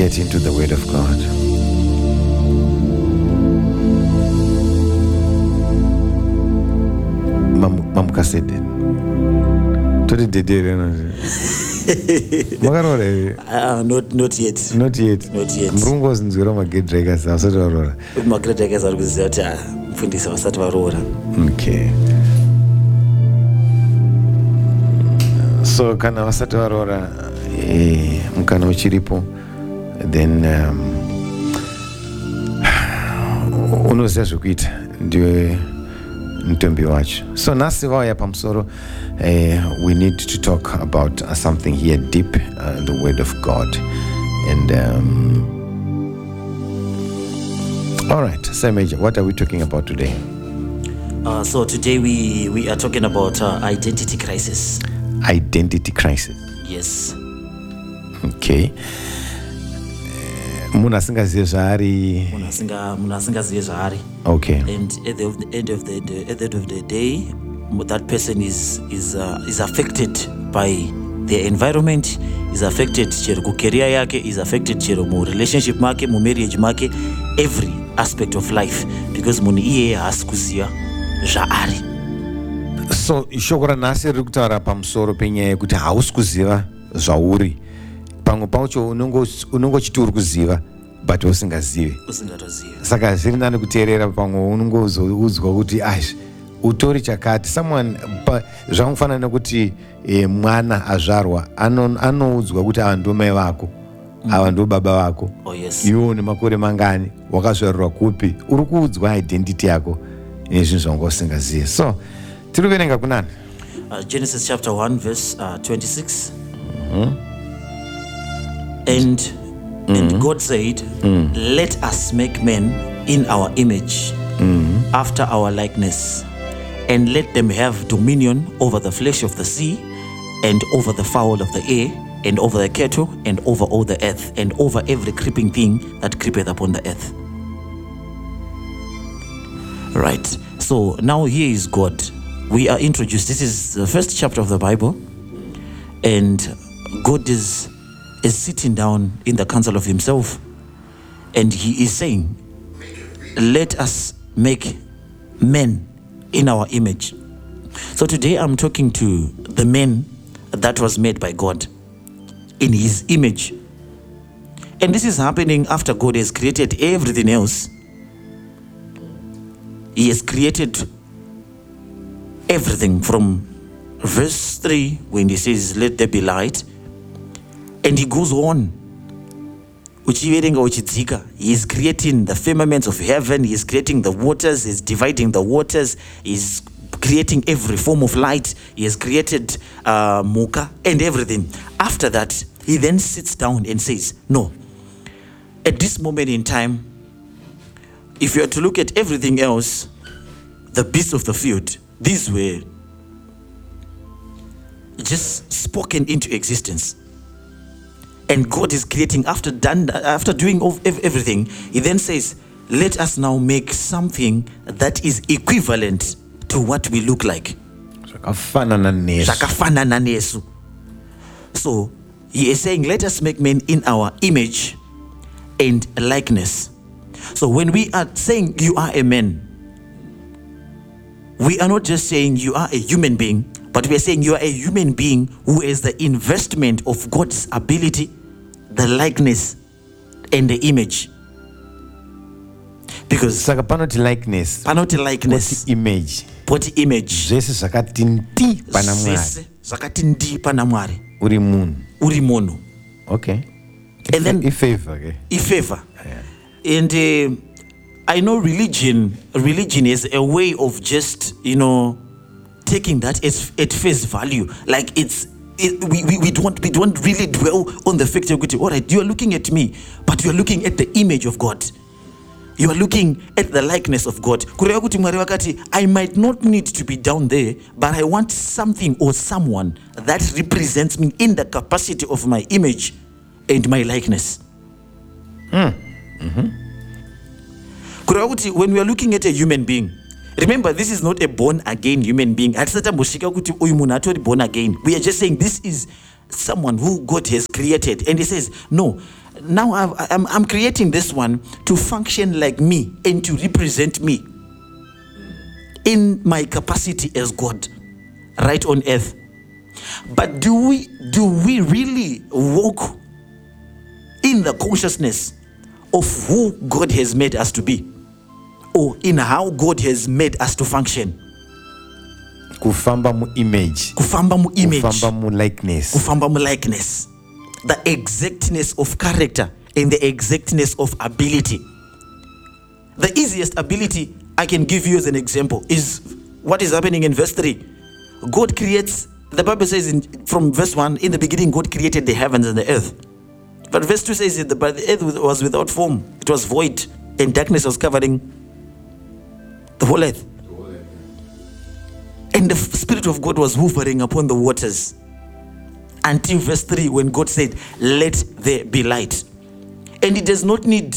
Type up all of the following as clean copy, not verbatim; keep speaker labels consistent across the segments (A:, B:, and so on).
A: get into the Word of God. Mamukasede. Todi dedere no. Magarore.
B: Not yet.
A: Not yet.
B: Not yet.
A: Mrungo zinzira magedrega asati varora.
B: Magedrega ari kuziva kuti mufundisi vasati varora.
A: Okay. So kana vasati varora mukana uchiripo, then unoziva zvekuita ndiwe mutombi wacho. So nasi vauya pamusoro, we need to talk about something here deep, the Word of God. And all right, Sir Major, what are we talking about today?
B: So today we are talking about identity crisis.
A: Identity crisis.
B: Yes.
A: Okay. Munhu asingazivi zvaari.
B: Munhu asingazivi zvaari.
A: Okay.
B: And at the end of the day, that person is affected by their environment, is affected chero kucareer yake, is affected chero mu relationship make, mu marriage make, every aspect of life, because munhu iye haasi kuziva zvaari.
A: So shoko ranhasi riri kutaura pamusoro penyaya yekuti hausi kuziva zvauri. Pamwe pacho unongochiti uri kuziva but usingazivi. Saka zviri nani kuteerera, pamwe unongoudzwa kuti utori chakati. Someone zvamufanana nekuti mwana azvarwa anoudzwa kuti ava ndo mai vako, ava ndo baba vako.
B: Oh, yes.
A: Iwo nemakore mangani, wakazvarwa kupi, uri kuudzwa identity yako nezvinhu zvanga usingazivi. So tiri kuverenga kunani?
B: Genesis chapter 1 verse 26. And God said, let us make men in our image, after our likeness, and let them have dominion over the flesh of the sea, and over the fowl of the air, and over the cattle, and over all the earth, and over every creeping thing that creepeth upon the earth. Right. So now here is God. We are introduced. This is the first chapter of the Bible, and God is sitting down in the council of himself, and he is saying, let us make men in our image. So today I'm talking to the man that was made by God in his image. And this is happening after God has created everything else. He has created everything from verse 3 when he says, let there be light. And he goes on. He is creating the firmaments of heaven. He is creating the waters. He is dividing the waters. He is creating every form of light. He has created Muka and everything. After that, he then sits down and says, no, at this moment in time, if you are to look at everything else, the beasts of the field, these were just spoken into existence. And God is creating, after doing everything, he then says, let us now make something that is equivalent to what we look like. So he is saying, let us make men in our image and likeness. So when we are saying you are a man, we are not just saying you are a human being, but we are saying you are a human being who is the investment of God's ability, the likeness, and the image. Because
A: panoti likeness, image,
B: zvese
A: zvakati ndi pana Mwari, uri munhu. Okay.
B: And then
A: ifavor.
B: Yeah. And I know religion is a way of just taking that at face value. Like we don't really dwell on the fact of, all right, you are looking at me, but you are looking at the image of God. You are looking at the likeness of God. I might not need to be down there, but I want something or someone that represents me in the capacity of my image and my likeness. When we are looking at a human being, remember, this is not a born-again human being. We are just saying this is someone who God has created. And he says, no, now I'm creating this one to function like me and to represent me in my capacity as God right on earth. But do we really walk in the consciousness of who God has made us to be, or in how God has made us to function?
A: Kufamba mu image.
B: Kufamba mu image.
A: Kufamba mu likeness.
B: Kufamba mu likeness. The exactness of character and the exactness of ability. The easiest ability I can give you as an example is what is happening in verse 3. God creates, the Bible says from verse 1, in the beginning God created the heavens and the earth. But verse 2 says that the earth was without form, it was void, and darkness was covering the whole earth. And the Spirit of God was hovering upon the waters until verse 3, when God said, let there be light. And it does not need,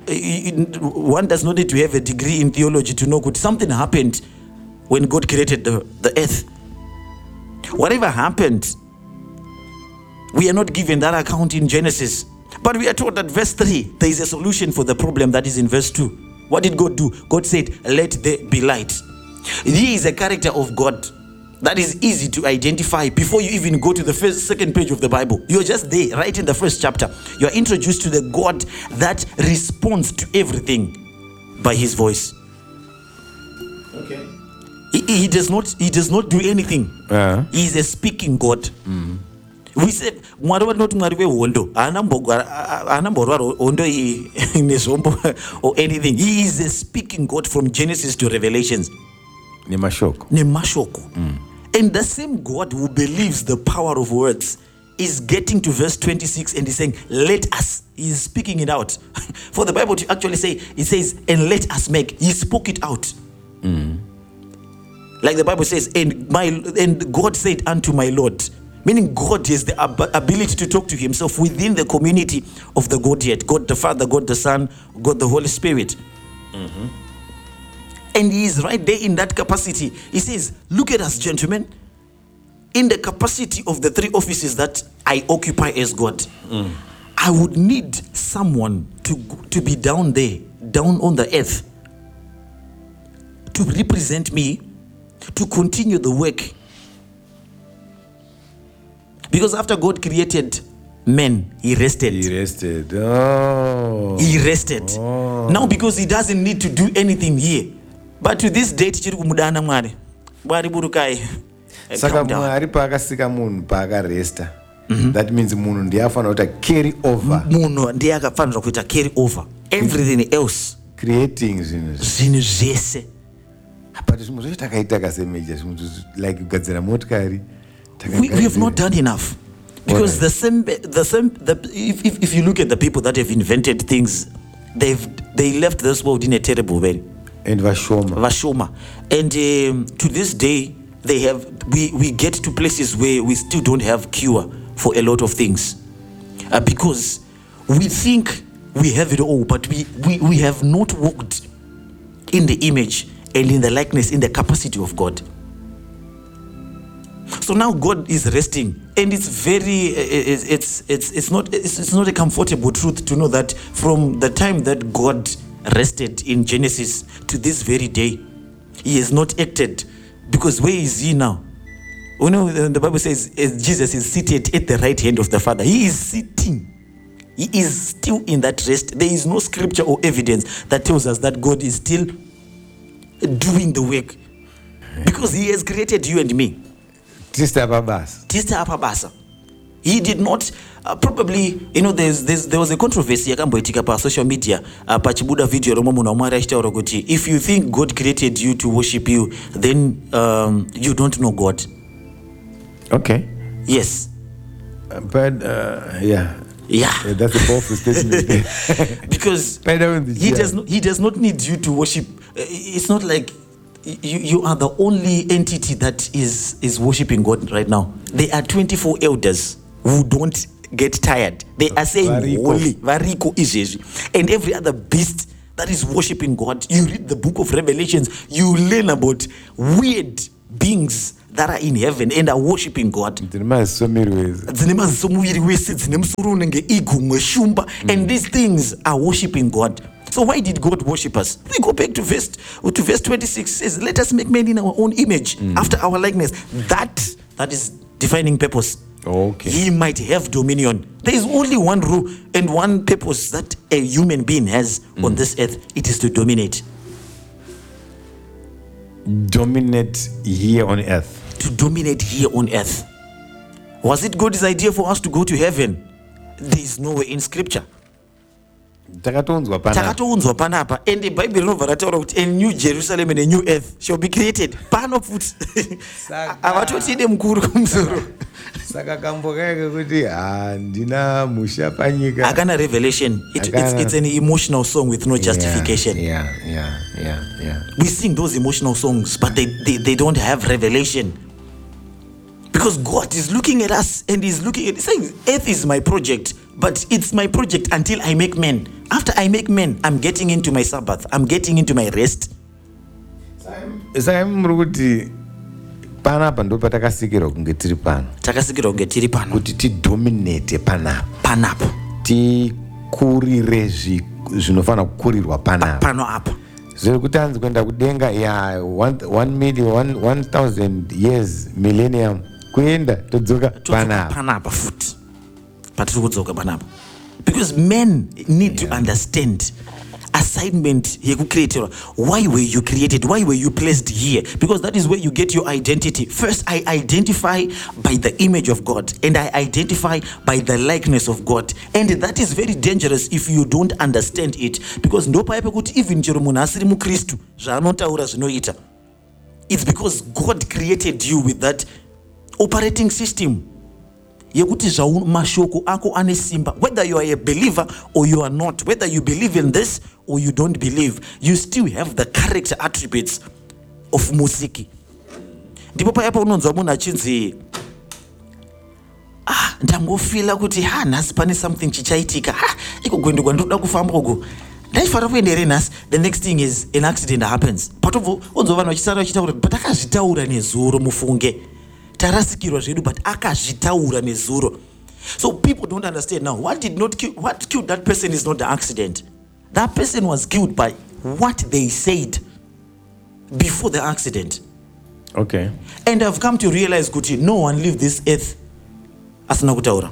B: one does not need to have a degree in theology to know good. Something happened when God created the earth. Whatever happened, we are not given that account in Genesis, but we are told that verse 3, there is a solution for the problem that is in verse 2. What did God do? God said, let there be light. He is a character of God that is easy to identify before you even go to the second page of the Bible. You're just there, right in the first chapter. You're introduced to the God that responds to everything by his voice.
A: Okay.
B: He does not do anything. He is a speaking God. We say mwari not mwari vehondo anamborwara hondo nezombo or anything. He is a speaking God from Genesis to Revelations. Nemashoko. And the same God who believes the power of words is getting to verse 26 and he's saying, let us. He's speaking it out. For the Bible to actually say, it says, and let us make. He spoke it out. Like the Bible says, and God said unto my Lord. Meaning God has the ability to talk to himself within the community of the Godhead. God the Father, God the Son, God the Holy Spirit. And he is right there in that capacity. He says, look at us, gentlemen. In the capacity of the three offices that I occupy as God, I would need someone to be down there, down on the earth, to represent me, to continue the work. Because after God created men, he rested.
A: He rested. Oh.
B: He rested.
A: Oh.
B: Now because he doesn't need to do anything here. But to this date, chiri kumudana mwari. Mwari burukai.
A: Saka mwari paakasika munhu paakaresta. That means munhu ndiye afanira kuita carry over.
B: Munhu ndiye akafanira kuita carry over. Everything else.
A: Creating
B: zvinhu zvese.
A: But zvimwe zvacho takaita kasemeja like kugadzira motikari.
B: We have not done enough. Because the same if you look at the people that have invented things, they left this world in a terrible way.
A: And
B: Vashoma. And to this day, we get to places where we still don't have cure for a lot of things. Because we think we have it all, but we have not walked in the image and in the likeness, in the capacity of God. So now God is resting, and it's very it's not a comfortable truth to know that from the time that God rested in Genesis to this very day, he has not acted, because where is he now? You know, the Bible says Jesus is seated at the right hand of the Father. He is sitting. He is still in that rest. There is no scripture or evidence that tells us that God is still doing the work, because he has created you and me.
A: Tista Apabasa.
B: He did not probably, you know, there was a controversy yakamboitika pa social media pachibuda video romwe munhu amwari achitaura kuti if you think God created you to worship you, then you don't know God.
A: Okay.
B: Yes.
A: But yeah. That's a powerful statement.
B: Because he does not need you to worship. It's not like you are the only entity that is worshiping God right now. There are 24 elders who don't get tired. They are saying holy, variko izezvi. And every other beast that is worshiping God. You read the book of Revelations, you learn about weird beings that are in heaven and are worshiping God.
A: dzine maziso miri wese.
B: Dzine maziso muviri wese, dzine musoro unenge igumwe shumba, and these things are worshiping God. So why did God worship us? We go back to verse 26. Says, let us make man in our own image, after our likeness. That is defining purpose.
A: Okay.
B: He might have dominion. There is only one rule and one purpose that a human being has on this earth. It is to dominate.
A: Dominate here on earth.
B: To dominate here on earth. Was it God's idea for us to go to heaven? There is nowhere in scripture.
A: Takatounzwa
B: panapa, and the Bible rinobva rataura kuti a new Jerusalem and a new earth shall be created. Pano futi avatotide mukuru kumusoro.
A: Saka kambokaike kuti handina musha panyika.
B: Akana revelation. It's an emotional song with no justification.
A: Yeah.
B: We sing those emotional songs, but they don't have revelation. Because God is looking at us and He's saying, earth is my project, but it's my project until I make men. After I make men, I'm getting into my Sabbath. I'm getting into my rest.
A: Saka muri kuti panapa ndo patakasikirwa kunge tiri pano.
B: Takasikirwa kunge tiri pano.
A: Kuti tidominate
B: panapa.
A: Tikurire zvinofanira kukurirwa panapa.
B: Pano apa.
A: Zviri kuti hanzi kuenda kudenga 1,000 years millennium kuenda todzoka
B: panapa futi. Patiri kudzoka panapa. Because men need to understand assignment yekucreated. Why were you created? Why were you placed here? Because that is where you get your identity. First, I identify by the image of God, and I identify by the likeness of God. And that is very dangerous if you don't understand it. Because ndopayepo kuti even chero munhu asiri mukristu zvaanotaura zvinoita. It's because God created you with that operating system. Yekuti mashoko ako ane simba. Whether you are a believer or you are not, whether you believe in this or you don't believe, you still have the character attributes of musiki. Ndipo payapo unonzwa munhu achinzi ndangofila kuti nhasi pane something chichaitika. Iko gwendekwa ndoda kufamba uko. Ndaifara kuenda here nhasi. The next thing is an accident happens. Patobvo unzwa vanhu vachisara vachitaura kuti patakazvitaura nezuro mufunge. Tarasikirwa zvedu, but akazvitaura nezuro. So people don't understand now. What killed that person is not the accident. That person was killed by what they said before the accident.
A: Okay.
B: And I've come to realize kuti no one leave this earth asina kutaura.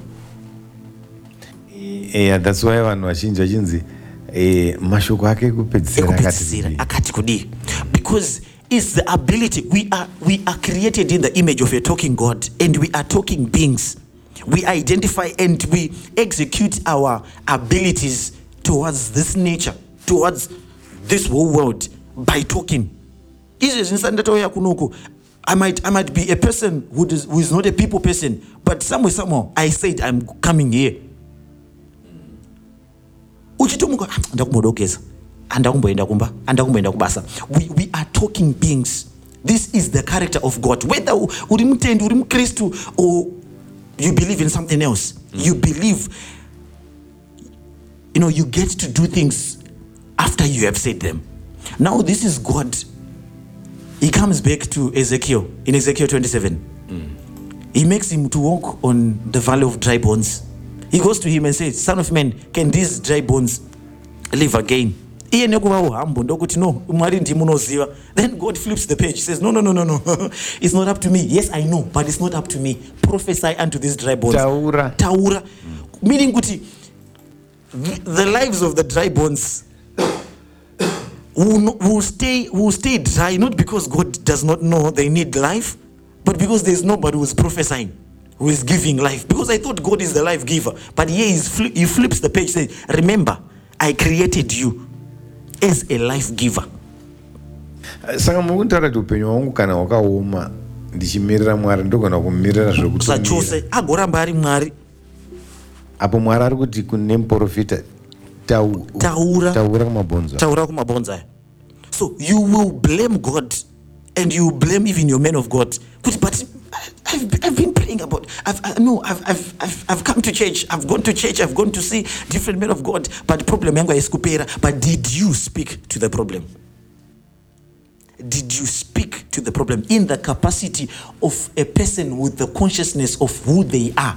A: Yeah, that's why vanhu vazhinji vachinzi mashoko ake
B: ekupedzisira akati kudii. Because it's the ability. We are created in the image of a talking God, and we are talking beings. We identify and we execute our abilities towards this nature, towards this whole world by talking. I might be a person who is not a people person, but somehow I said I'm coming here. We are talking beings. This is the character of God. Whether uri mutendi, uri mukristu, or you believe in something else, you believe, you get to do things after you have said them. Now this is God. He comes back to Ezekiel in Ezekiel 27. He makes him to walk on the valley of dry bones. He goes to him and says, "Son of man, can these dry bones live again?" Then God flips the page. He says, no. It's not up to me. Yes, I know, but it's not up to me. Prophesy unto these dry bones. Taura. Meaning, the lives of the dry bones will stay dry, not because God does not know they need life, but because there's nobody who is prophesying, who is giving life. Because I thought God is the life giver. But here he flips the page, says, remember, I created you as a life giver.
A: Saka mukutaura kuti upenyu hwangu kana hwakaoma ndichimirira Mwari ndogona kumirira
B: zvekuti agoramba ari Mwari.
A: Apo Mwari ari kuti kune muprofita taura
B: kumabonzo. So you will blame God and you blame even your men of God. But I've been praying about. I've come to church. I've gone to church. I've gone to see different men of God. But the problem yangu is kupera. But did you speak to the problem? did you speak to the problem in the capacity of a person with the consciousness of who they are?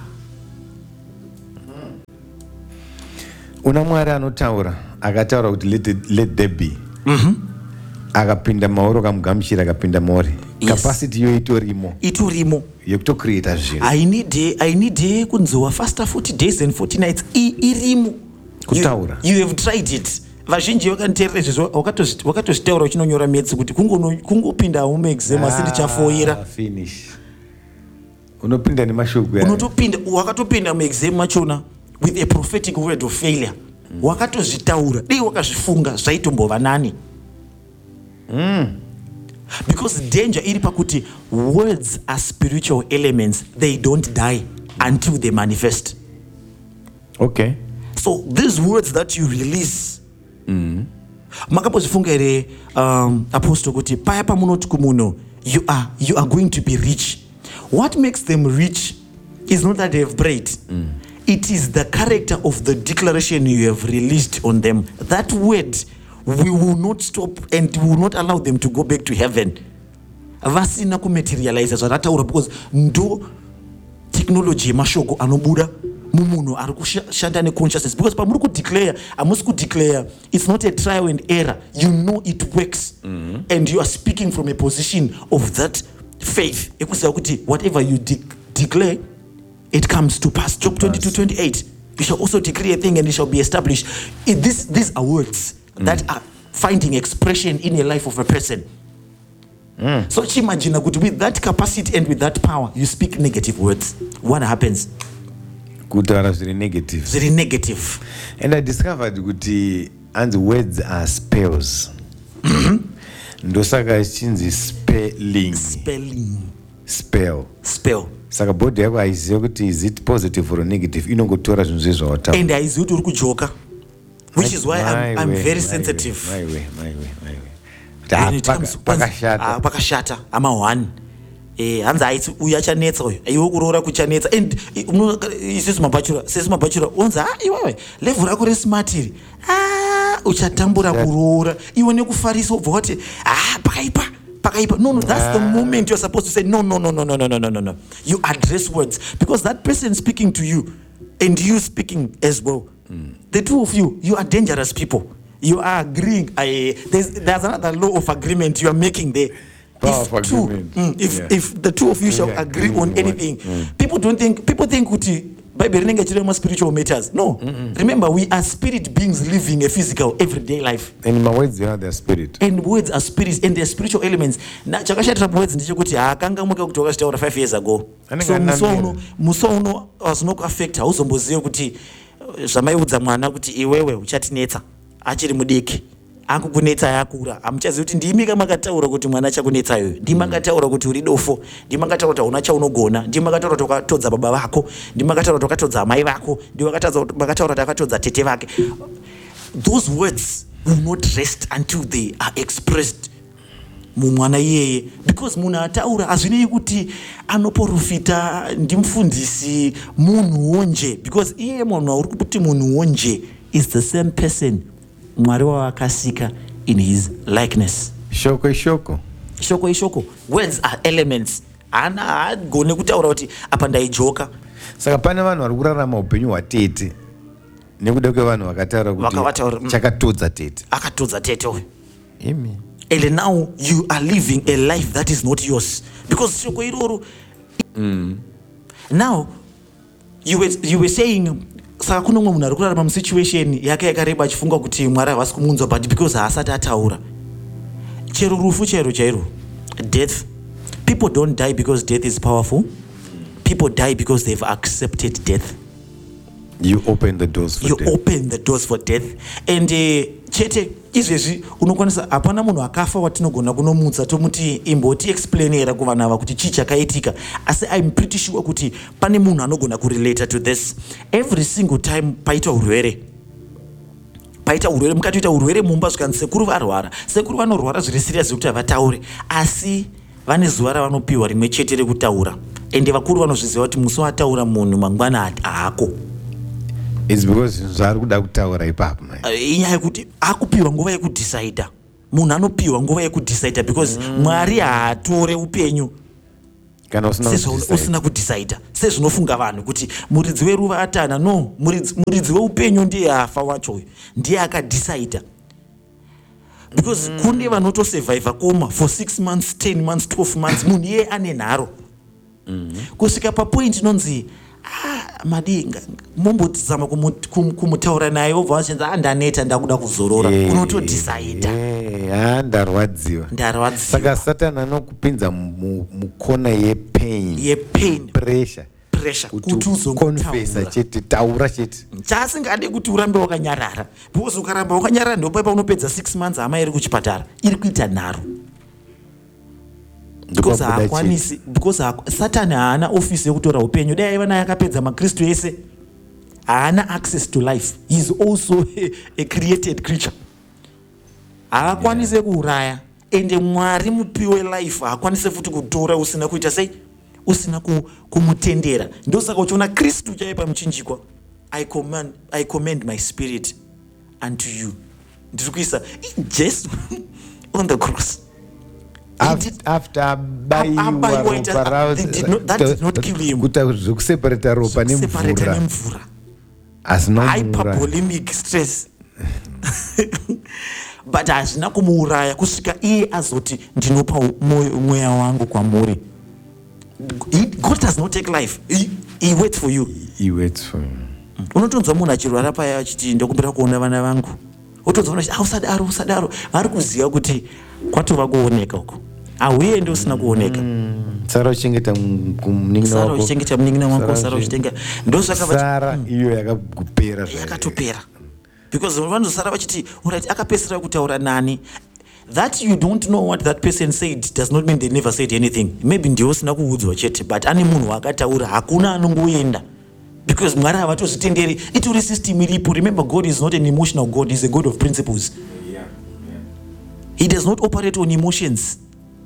A: Una mwari anotaura akataura kuti let there be. Akapinda maoro kamugamuchira akapinda maori. Capacity yo itorimo yekutocreata zvinhu.
B: I need kunzwa faster 40 days and 40 nights irimo
A: kutaura.
B: You have tried it. Vazhinji vakaniteerera izvozvo wakatozvitaura uchinonyora metsi kuti kungopinda mumaexam asi ndichafoira.
A: Finish. Unopinda nemashoko
B: wakatopinda muexam machona with a prophetic word of failure. Wakatozvitaura dei wakazvifunga zvaitombova nani. Because danger iri pakuti words are spiritual elements. They don't die until they manifest.
A: Okay.
B: So these words that you release, makapozifunga here, apostle kuti paya pamunoti kumuno, you are going to be rich. What makes them rich is not that they have prayed. It is the character of the declaration you have released on them. That word, we will not stop and we will not allow them to go back to heaven. Vasina kumaterialize zvataura, because ndo technology mashoko anobuda mumunhu ari kushanda neconsciousness. Because pamuri kudeclare, hamusi kudeclare, it's not a trial and error. You know it works. And you are speaking from a position of that faith. Ekuziva kuti whatever you declare, it comes to pass. Job 22:28. You shall also decree a thing and it shall be established. These are words that are finding expression in the life of a person. So imagine with that capacity and with that power, you speak negative words. What happens?
A: Kutaura zviri negative.
B: Very negative.
A: And I discovered kuti and words are spells. Ndosaka chinzi spell. Saka body yako haizivi kuti is it positive or negative. Inongotora zvinhu zvezvautaura.
B: And haizivi kuti uri kujoka. Which is why I'm very sensitive. Pakashata. I'm a one. Hanzi haiti uyu achanetsa uyu iwe kuroora kuchanetsa. And isusu mabachura onzi iwewe level rako resmart iri uchatambura kuroora iwe nekufarisa ubva wati pakaipa. No, that's the moment you're supposed to say no. You address words, because that person speaking to you and you speaking as well, the two of you are dangerous people. You are agreeing. There's another law of agreement you are making there. If the two of you shall agree on anything, people think Bible rinenge spiritual matters. No. Remember, we are spirit beings living a physical everyday life.
A: And my words are their spirit.
B: And words are spirits and they're spiritual elements. Na chakashata words ndechekuti akanga muka kutoka chitaura 5 years ago. So musono was no affect hauzomboziva kuti zvamaiudza mwana kuti iwewe uchatinetsa achiri mudiki. Akukunetsa yakura amuchazivi kuti ndimi makataura kuti mwana chakunetsayo, ndimi makataura kuti uri dofo, ndimi makataura kuti hauna chaunogona, ndimi makataura kuti wakatodza baba vako, ndimi makataura kuti wakatodza amai vako, ndimi makataura kuti wakatodza tete vake. Those words will not rest until they are expressed mumwana iyeye, because munhu ataura hazvinei kuti anoprofita ndimufundisi munhuwo nje, because iye munhu auri kuti munhuwo nje is the same person Mwari wakasika in his likeness.
A: Shoko. Words
B: are elements. Ana gone kutaura kuti apa ndaijoka.
A: Saka pane vanhu vari kurarama upenyu hwatete nekuda kwevanhu vakataura kuti chakatodza tete.
B: Akatodza tete uyu.
A: Amen.
B: And now you are living a life that is not yours, because shoko iroro. Now you were saying saka kuno mumwe munhu ari kurarama musituation yake yakareba achifunga kuti Mwari havasi kumunzwa, but because haasati ataura. Chero rufu chairo. Death. People don't die because death is powerful. People die because they've accepted death.
A: You open the doors for death.
B: Open the doors for death. And chete izvezvi unokwanisa hapana munhu akafa watinogona kunomutsa tomuti imboti explainera kuvanhu ava kuti chii chakaitika, asi I'm pretty sure kuti pane munhu anogona kurelate to this. Every single time paita urwere mukatoita urwere mumba zvikanzi sekuru varwara, sekuru vanorwara zviri serious zvekuti havataure, asi vane zuva ravanopiwa rimwe chete rekutaura, ende vakuru vanozviziva kuti musi wataura munhu mangwana haako.
A: It's because zvari kuda kutaura ipapo.
B: Inyaya yekuti akupiwa nguva yekudecide. munhu anopiwa nguva yekudecida because Mwari haatore upenyu
A: kana
B: usina kudecida sezvinofunga vanhu kuti muridzi weruva atana. No, muridzi weupenyu ndiye afa wacho, ndiye akadecida. Because kune vanotosurvivha koma for 6 months, 10 months, 12 months, munhu iye ane nharo kusvika papoint inonzi madinga mombotizama kumutaura naye wobva wachenza ndaneta ndakuda kuzorora, unotodecida
A: ndarwadziwa. Saka Satani anokupinza mukona yepain pressure
B: kuti
A: uzokonfesa chete, taura chete,
B: chaasingade kuti urambe wakanyarara. Because ukaramba wakanyarara ndopa unopedza 6 months hama iri kuchipatara iri kuita nharo. Because haakwanisi, because Satani haana ofisi yekutora upenyu. Dai aiva naye akapedza maKristu ese, haana access to life. He is also a created creature. Haakwanisi kuuraya, ende Mwari mupiwe life haakwanisi futi kutora usina kuita sei, usina kumutendera. Ndosaka uchiona Kristu chaiye pamuchinjikwa, I commend my spirit unto you. Ndiri kuisa Jesu on the cross.
A: After that
B: did not kill him.
A: Kuseparate ropa nemvura.
B: Hypervolemic stress. But hazvina kumuuraya kusvika iye azoti ndinopa mweya wangu kwamuri. God does not take life. He waits for you. Unotonzwa munhu achirwara paya achiti ndokumbira kuona vana vangu. Unotonzwa munhu achiti usadaro. Vari kuziva kuti kwatova kuoneka uko. Auye ndio usina kuoneka.
A: Sara uchengeta mnin'ina wako.
B: Sara uchengeta mnin'ina wako. Sara uchenga. Ndio saka
A: Sara iyo yakakupera.
B: Yakatopera. Because vanhu Sara vachiti urati akapesera kutaura nani. That you don't know what that person said does not mean they never said anything. Maybe ndio usina kuudzwa chete, but ane munhu akataura hakuna anongoenda. Because Mwari havatozvitenderi, itori system iripo. Remember, God is not an emotional God, he's a God of principles. He does not operate on emotions.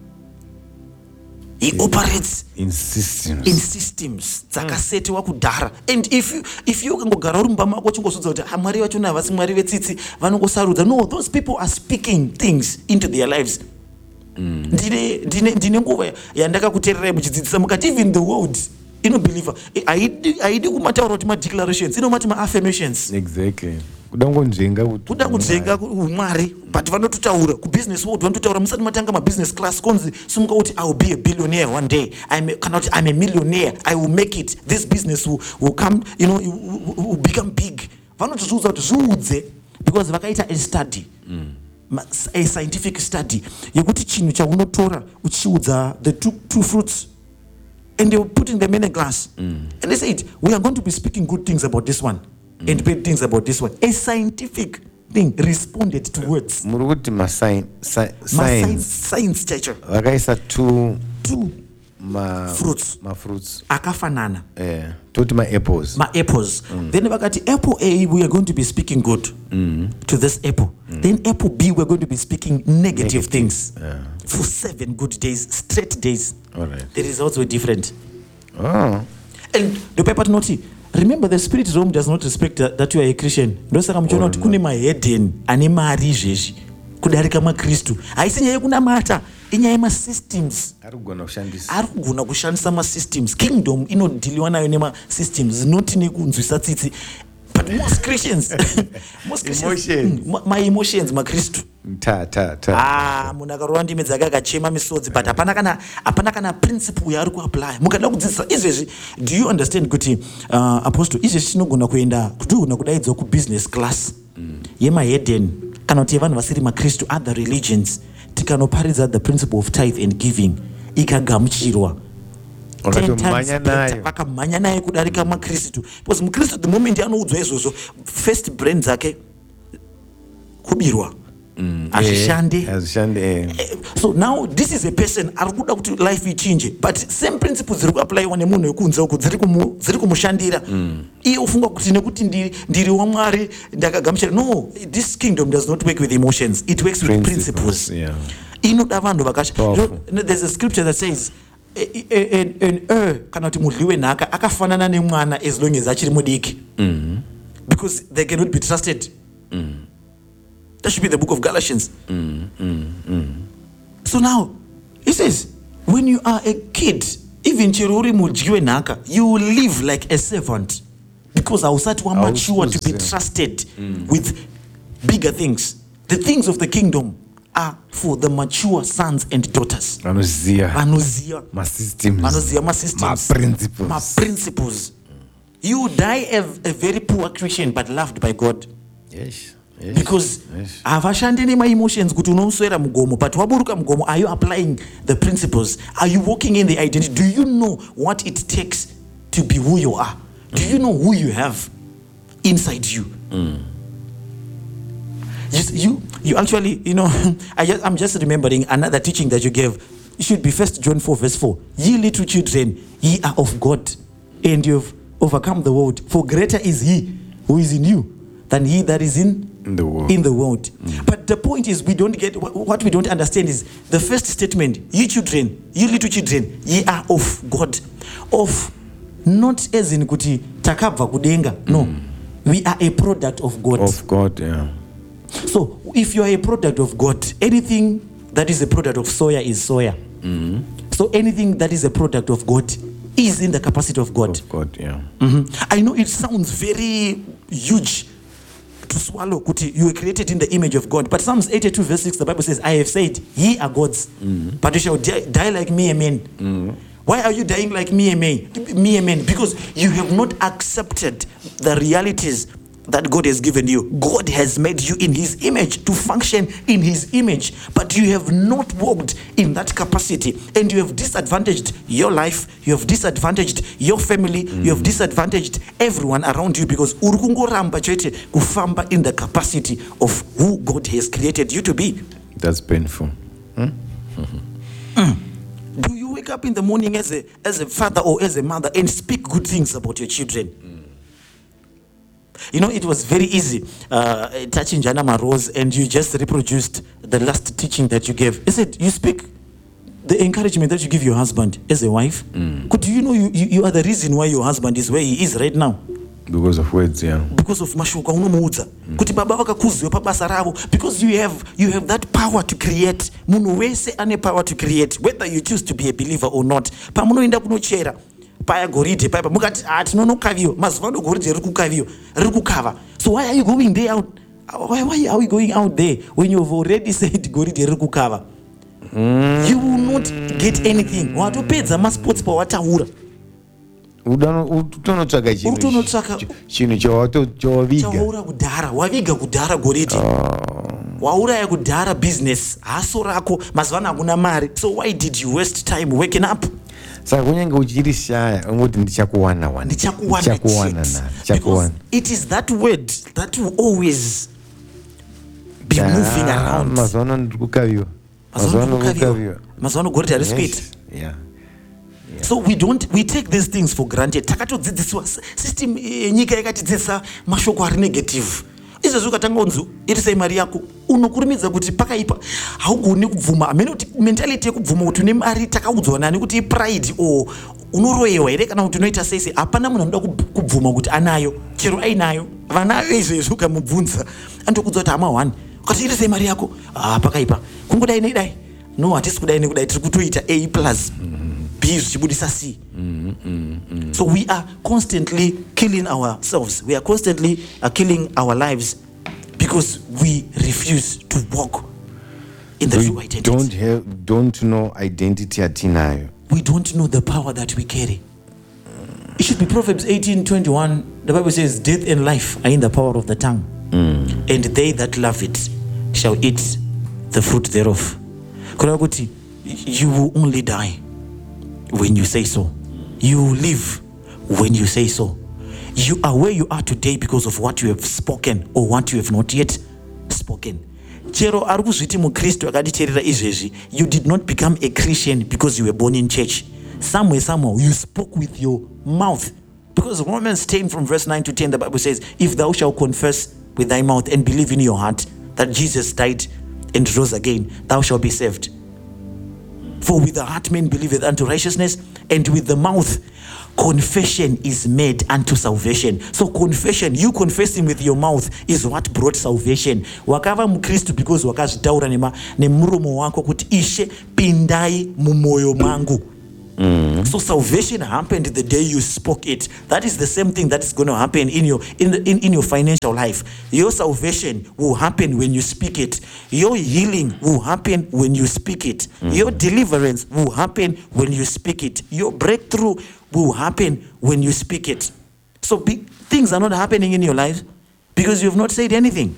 B: He operates
A: in systems
B: dzakasetwa kudhara. And if you ukangogara uri mumba mako uchingosudza kuti Mwari vacho havasi Mwari vetsitsi vanongosarudza. No, those people are speaking things into their lives. Ndine nguva yandakakutererai muchidzidzisa mukati even the world inobeliever haidi kumataura kuti madeclarations, inomati maaffirmations.
A: Exactly. Kuda kunzvenga
B: umwari, but vanototaura kubusiness world, vanototaura musati matanga mabusiness class konzi simuka kuti I will be a billionaire one day, kana kuti I'm a millionaire, I will make it, this business will come, will become big. Vanotozviudza kuti zviudze, because vakaita a study, a scientific study yekuti chinhu chaunotora uchiudza the two fruits, and they were putting them in a glass, and they said we are going to be speaking good things about this one and bad things about this one. A scientific thing responded to words.
A: Muruguti
B: Science teacher.
A: Vakaisa two
B: fruits akafanana.
A: Toti apples.
B: Apples. Then vakati apple A we are going to be speaking good to this apple. Then apple B we are going to be speaking negative things for 7 good days, straight days.
A: All right.
B: The results were different.
A: Oh.
B: And the paper note, remember the spirit realm does not respect that you are a Christian. Ndosaka muchiona kuti kune mahedhen ane mari izvezvi kudarika maKristu. Haisi nyaya yekunamata, inyaya yemasystems. Arikugona kushandisa masystems. Kingdom inodhiliwa nayo nemasystems, not nekunzwisa tsitsi. But most Christians my emotions maKristu. Munhu akarova ndimi dzake akachema misodzi, but hapana kana principle yaari kuapply. Mukada kudzidzisa izvezvi, do you understand kuti apostle izvezvi tinogona kuenda kutogona kudaidzwa kubusiness class yemahedhen kana kuti yevanhu vasiri maKristu, other religions, tikanoparidza the principle of tithe and giving ikagamuchirwa. 10 times better, vakamhanya naye kudarika maKristu. Because muKristu the moment anoudzwa izvozvo, first brain dzake kubirwa. Hazvishande. So now this is a person arikuda kuti life ichinje, but same principles dziri kuapplywa nemunhu wekunze uku dziri kumushandira. Iye ufunga kuti nekuti ndiri waMwari ndakagamuchira. No, this kingdom does not work with emotions, it works with principles. Inoda vanhu there's a scripture that says kana kuti mudli wenhaka akafanana nemwana as long as achiri mudiki, because they cannot be trusted. That should be the book of Galatians. So now, he says, when you are a kid, even cheruri mudjiwe naka, you will live like a servant. Because hausati mature to be trusted with bigger things. The things of the kingdom are for the mature sons and daughters.
A: Vanoziya
B: Vanoziya
A: ma
B: principles. You die a very poor Christian but loved by God.
A: Yes.
B: Because havashandi nema emotions kuti unoswera mugomo, but waburuka mugomo, are you applying the principles? Are you walking in the identity? Do you know what it takes to be who you are? Do you know who you have inside you? You actually, I'm just remembering another teaching that you gave. It should be 1 John 4 verse 4. Ye little children, ye are of God, and you have overcome the world. For greater is he who is in you than he that is in the world. But the point is, we don't get what we don't understand is the first statement: ye children, ye little children, ye are of God. Of, not as in kuti takabva kudenga. No, we are a product of God.
A: Of God, yeah.
B: So if you are a product of God, anything that is a product of soya is soya. So anything that is a product of God is in the capacity of God.
A: Of God, yeah.
B: I know it sounds very huge to swallow, kuti you were created in the image of God. But Psalms 82 verse 6, the Bible says, I have said, ye are gods, but you shall die like mere men. Why are you dying like mere men? Because you have not accepted the realities that God has given you. God has made you in his image to function in his image, but you have not walked in that capacity, and you have disadvantaged your life, you have disadvantaged your family, you have disadvantaged everyone around you, because urukungoramba chete kufamba in the capacity of who God has created you to be.
A: That's painful.
B: Do you wake up in the morning as a father or as a mother and speak good things about your children? It was very easy touching Janama Rose, and you just reproduced the last teaching that you gave. He said, you speak the encouragement that you give your husband as a wife. Do you know you are the reason why your husband is where he is right now?
A: Because of words, yeah.
B: Because of mashuka unomuudza. Kuti baba vakakuziwa pabasa ravo. Because you have that power to create. Munhu wese ane power to create, whether you choose to be a believer or not. Pamunoenda kunochera paya goridhe paya mukati tinonokaviwa mazuvano goridhe riri kukava. So why are you going there out? Why are we going out there when you've already said goridhe riri kukava? You will not get anything. Watopedza masports pawataura.
A: Utonotsvaka chinhu chawaviga
B: kudhara, waviga kudhara goridhe. Wauraya kudhara business haso rako, mazuvano hakuna mari. So why did you waste time waking up?
A: Saka kunyange uchiri shaya ungoti ndichakuwana.
B: Because it is that word that will always be moving around.
A: Mazuvano ndikukaviwa.
B: Mazuvano goridhe harisikuita.
A: Yeah.
B: So we take these things for granted. Takatodzidziswa system nyika yakatidzidzisa mashoko ari negative. Izvezvi ukatanga unzu iri sei mari yako unokurumidza kuti pakaipa haugoni kubvuma. Amene kuti mentality yekubvuma kuti une mari takaudzwa nani kuti pride o unoroyewa here kana kuti unoita sei. Hapana munhu anoda kubvuma kuti anayo, chero ainayo vanayo izvezvi ukamubvunza anotokudza kuti hama 1 ukati iri sei mari yako pakaipa kungodai nedai. No, hatisi kudai nekudai, tiri kutoita A+. B zvichibudisa C. So we are constantly killing ourselves. We are constantly killing our lives because we refuse to walk in the true identity.
A: Don't know identity atinayo.
B: We don't know the power that we carry. It should be Proverbs 18:21. The Bible says, death and life are in the power of the tongue, and they that love it shall eat the fruit thereof. You will only die when you say so. You live when you say so. You are where you are today because of what you have spoken or what you have not yet spoken. Chero arikuzviti mukristu akatiteerera izvezvi, you did not become a Christian because you were born in church. Somehow you spoke with your mouth. Because Romans 10 from verse 9 to 10, the Bible says, if thou shalt confess with thy mouth and believe in your heart that Jesus died and rose again, thou shalt be saved. For with the heart man believeth unto righteousness, and with the mouth confession is made unto salvation. So confession, you confessing with your mouth is what brought salvation. Wakava mukristu because wakazvitaura nemuromo wako kuti Ishe pindai mumoyo mangu. So salvation happened the day you spoke it. That is the same thing that is going to happen in your financial life. Your salvation will happen when you speak it. Your healing will happen when you speak it. Your deliverance will happen when you speak it. Your breakthrough will happen when you speak it. So things are not happening in your life because you have not said anything.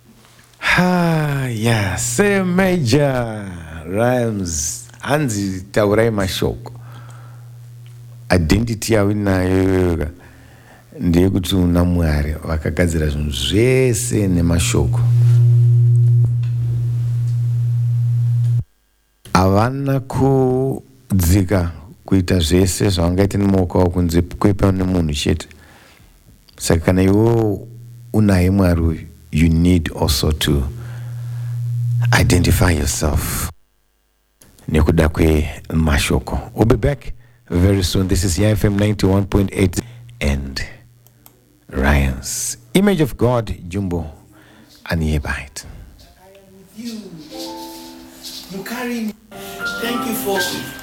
A: Yeah, say major rhymes. Anzi taurai mashoko. Identity yawo inayo ndeyekuti una Mwari vakagadzira zvinhu zvese nemashoko. Havana kudzika kuita zvese zvavangaita nemaoko avo kunze kwepa nemunhu chete. Saka kana iwe unaye Mwari uyu, you need also to identify yourself nekuda kwemashoko. We'll be back very soon. This is YFM 91.8 and Ryan's Image of God, Jumbo and Yebite.
C: I am with you. You carry me. Thank you for